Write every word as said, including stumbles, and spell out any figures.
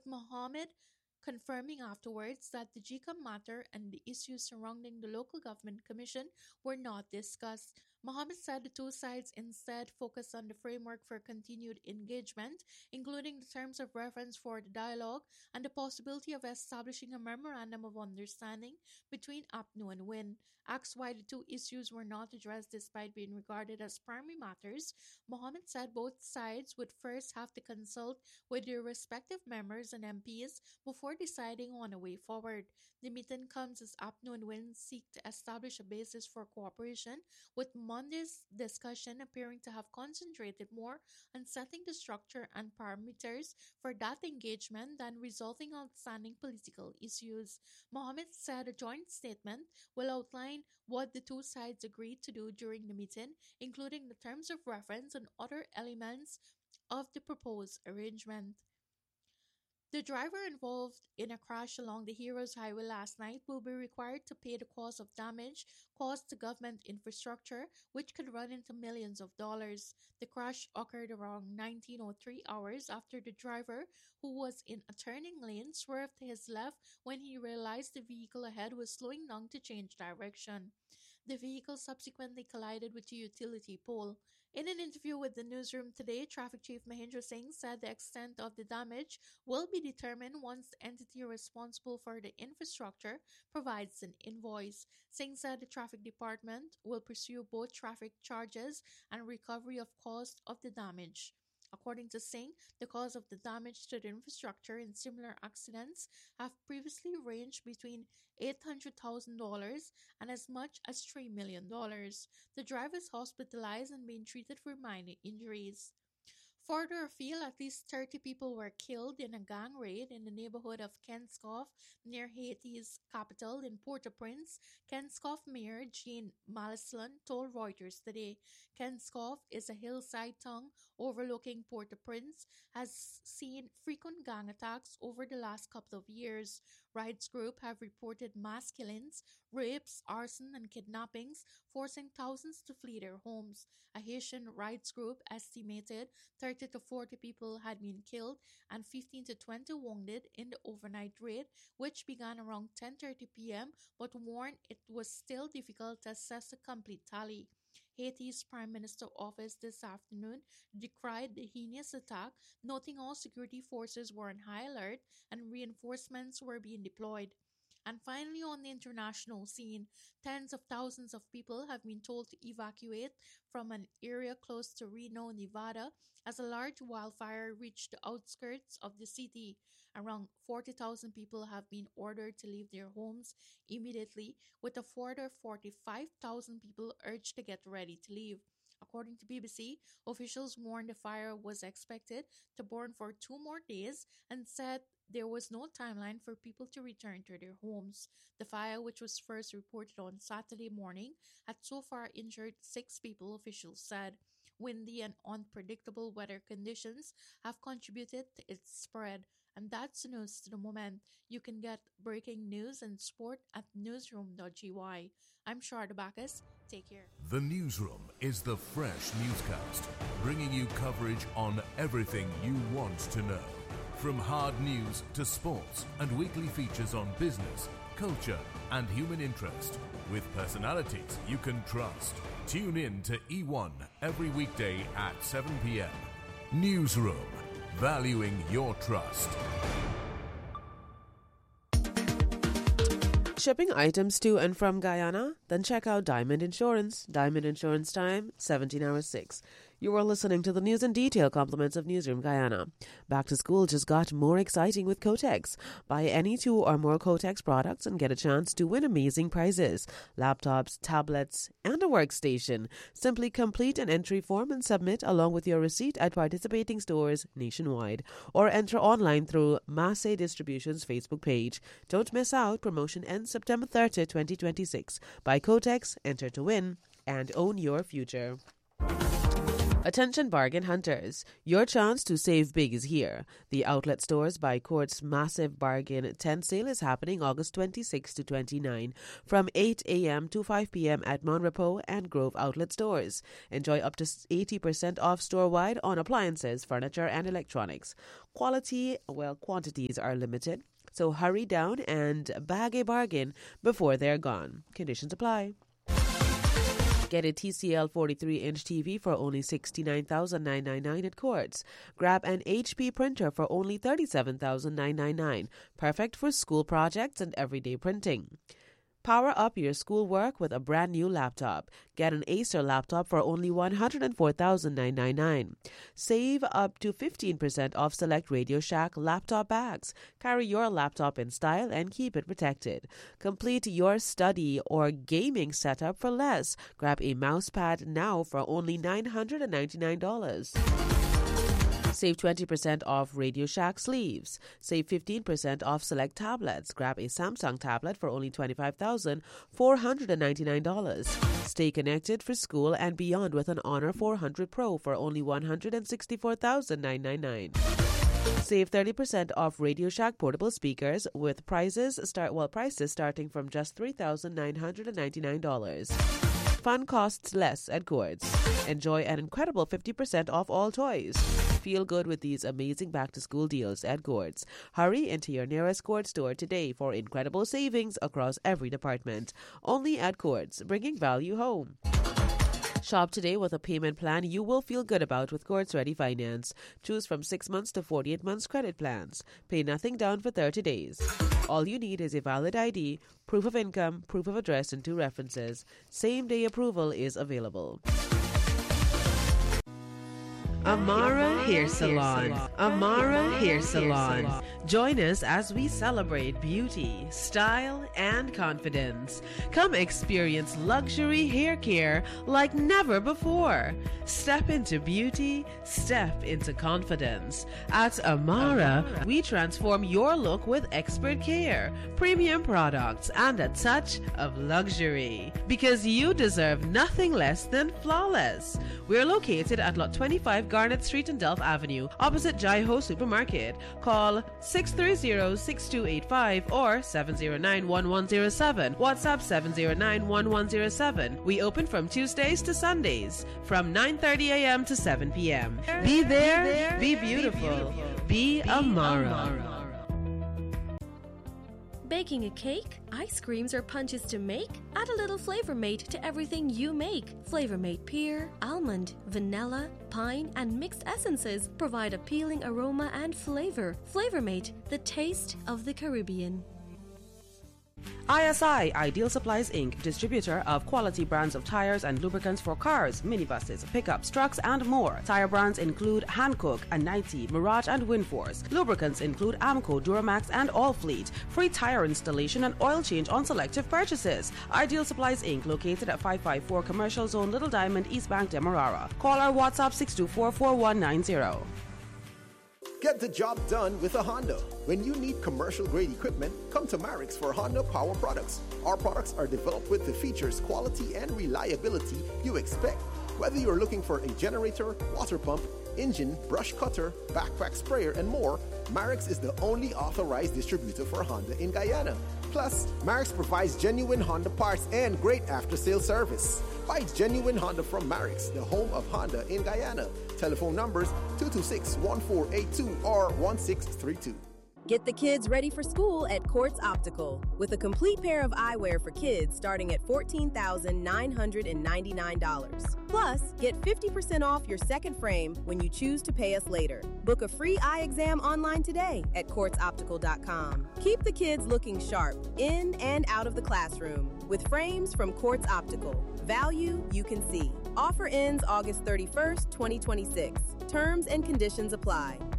Mohammed confirming afterwards that the G COM matter and the issues surrounding the local government commission were not discussed. Mohammed said the two sides instead focused on the framework for continued engagement, including the terms of reference for the dialogue and the possibility of establishing a memorandum of understanding between A P N U and W I N. Asked why the two issues were not addressed despite being regarded as primary matters, Mohammed said both sides would first have to consult with their respective members and M Ps before deciding on a way forward. The meeting comes as A P N U and W I N seek to establish a basis for cooperation, with Monday's discussion appearing to have concentrated more on setting the structure and parameters for that engagement than resolving outstanding political issues. Mohammed said a joint statement will outline what the two sides agreed to do during the meeting, including the terms of reference and other elements of the proposed arrangement. The driver involved in a crash along the Heroes Highway last night will be required to pay the cost of damage caused to government infrastructure, which could run into millions of dollars. The crash occurred around nineteen oh three hours after the driver, who was in a turning lane, swerved to his left when he realized the vehicle ahead was slowing down to change direction. The vehicle subsequently collided with a utility pole. In an interview with the newsroom today, Traffic Chief Mahendra Singh said the extent of the damage will be determined once the entity responsible for the infrastructure provides an invoice. Singh said the Traffic Department will pursue both traffic charges and recovery of cost of the damage. According to Singh, the cause of the damage to the infrastructure in similar accidents have previously ranged between eight hundred thousand dollars and as much as three million dollars. The driver is hospitalized and being treated for minor injuries. Further afield, at least thirty people were killed in a gang raid in the neighborhood of Kenskoff, near Haiti's capital in Port-au-Prince. Kenskoff Mayor Jean Malislan told Reuters today. Kenskoff is a hillside town overlooking Port-au-Prince, has seen frequent gang attacks over the last couple of years. Rights groups have reported mass killings, rapes, arson, and kidnappings, forcing thousands to flee their homes. A Haitian rights group estimated thirty to forty people had been killed and fifteen to twenty wounded in the overnight raid, which began around ten thirty p.m. but warned it was still difficult to assess the complete tally. Haiti's Prime Minister's office this afternoon decried the heinous attack, noting all security forces were on high alert and reinforcements were being deployed. And finally, on the international scene, tens of thousands of people have been told to evacuate from an area close to Reno, Nevada, as a large wildfire reached the outskirts of the city. Around forty thousand people have been ordered to leave their homes immediately, with a further forty-five thousand people urged to get ready to leave. According to B B C, officials warned the fire was expected to burn for two more days and said there was no timeline for people to return to their homes. The fire, which was first reported on Saturday morning, had so far injured six people, officials said. Windy and unpredictable weather conditions have contributed to its spread. And that's the news to the moment. You can get breaking news and sport at newsroom dot g y. I'm Sharda Bacchus. Take care. The Newsroom is the fresh newscast, bringing you coverage on everything you want to know. From hard news to sports and weekly features on business, culture and human interest, with personalities you can trust. Tune in to E one every weekday at seven p.m. Newsroom, valuing your trust. Shipping items to and from Guyana? Then check out Diamond Insurance. Diamond Insurance time, seventeen hours six. You are listening to the news in detail compliments of Newsroom Guyana. Back to school just got more exciting with Kotex. Buy any two or more Kotex products and get a chance to win amazing prizes. Laptops, tablets, and a workstation. Simply complete an entry form and submit along with your receipt at participating stores nationwide. Or enter online through Massey Distribution's Facebook page. Don't miss out. Promotion ends September thirtieth, twenty twenty-six. Buy Kotex, enter to win, and own your future. Attention bargain hunters, your chance to save big is here. The Outlet Stores by Quartz Massive Bargain tent sale is happening August twenty-sixth to twenty-ninth from eight a.m. to five p.m. at Monrepo and Grove Outlet Stores. Enjoy up to eighty percent off store-wide on appliances, furniture, and electronics. Quality, well, quantities are limited, so hurry down and bag a bargain before they're gone. Conditions apply. Get a T C L forty-three inch T V for only sixty-nine thousand nine hundred ninety-nine dollars at Quartz. Grab an H P printer for only thirty-seven thousand nine hundred ninety-nine dollars. Perfect for school projects and everyday printing. Power up your schoolwork with a brand new laptop. Get an Acer laptop for only one hundred four thousand nine hundred ninety-nine dollars. Save up to fifteen percent off select Radio Shack laptop bags. Carry your laptop in style and keep it protected. Complete your study or gaming setup for less. Grab a mouse pad now for only nine hundred ninety-nine dollars. Save twenty percent off Radio Shack sleeves. Save fifteen percent off select tablets. Grab a Samsung tablet for only twenty-five thousand four hundred ninety-nine dollars. Stay connected for school and beyond with an Honor four hundred Pro for only one hundred sixty-four thousand nine hundred ninety-nine dollars. Save thirty percent off Radio Shack portable speakers with prices start well prices starting from just three thousand nine hundred ninety-nine dollars. Fun costs less at Quartz. Enjoy an incredible fifty percent off all toys. Feel good with these amazing back-to-school deals at Quartz. Hurry into your nearest Quartz store today for incredible savings across every department. Only at Quartz, bringing value home. Shop today with a payment plan you will feel good about with Quartz Ready Finance. Choose from six months to forty-eight months credit plans. Pay nothing down for thirty days. All you need is a valid I D, proof of income, proof of address, and two references. Same-day approval is available. Amara Hair Salon. Amara Hair Salon. Join us as we celebrate beauty, style, and confidence. Come experience luxury hair care like never before. Step into beauty, step into confidence. At Amara, we transform your look with expert care, premium products, and a touch of luxury. Because you deserve nothing less than flawless. We're located at Lot twenty-five Garnet Street and Delph Avenue, opposite Jai Ho Supermarket. Call six three zero, six two eight five or seven zero nine, one one zero seven. WhatsApp seven zero nine, one one zero seven. We open from Tuesdays to Sundays from nine thirty a.m. to seven p.m. Be there, be beautiful, be Amara. Baking a cake, ice creams, or punches to make? Add a little Flavor Mate to everything you make. Flavor Mate pear, almond, vanilla, pine, and mixed essences provide appealing aroma and flavor. Flavor Mate, the taste of the Caribbean. I S I, Ideal Supplies Incorporated, distributor of quality brands of tires and lubricants for cars, minibuses, pickups, trucks, and more. Tire brands include Hankook, Anite, Mirage, and Winforce. Lubricants include Amco, Duramax, and Allfleet. Free tire installation and oil change on selective purchases. Ideal Supplies Incorporated, located at five five four Commercial Zone, Little Diamond, East Bank, Demerara. Call our WhatsApp six two four, four one nine zero. Get the job done with a Honda. When you need commercial-grade equipment, come to Marix for Honda Power Products. Our products are developed with the features, quality, and reliability you expect. Whether you're looking for a generator, water pump, engine, brush cutter, backpack sprayer, and more, Marix is the only authorized distributor for Honda in Guyana. Plus, Marix provides genuine Honda parts and great after-sale service. Buy genuine Honda from Marix, the home of Honda in Guyana. Telephone numbers two two six, one four eight two or one six three two. Get the kids ready for school at Quartz Optical with a complete pair of eyewear for kids starting at fourteen thousand nine hundred ninety-nine dollars. Plus, get fifty percent off your second frame when you choose to pay us later. Book a free eye exam online today at quartz optical dot com. Keep the kids looking sharp in and out of the classroom with frames from Quartz Optical. Value you can see. Offer ends August thirty-first, twenty twenty-six. Terms and conditions apply.